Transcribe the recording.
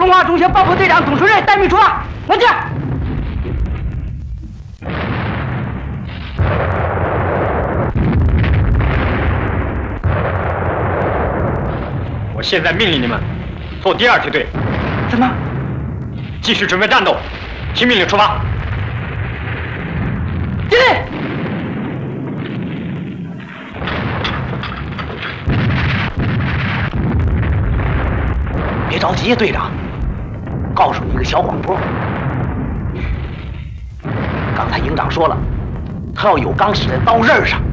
中华中学保护队长董书任带命出发，文志。 我现在命令你们做第2梯队。 怎么？ 继续准备战斗，听命令出发。 敬礼。别着急，队长，告诉你一个小广播。刚才营长说了，他要有钢死在刀刃上。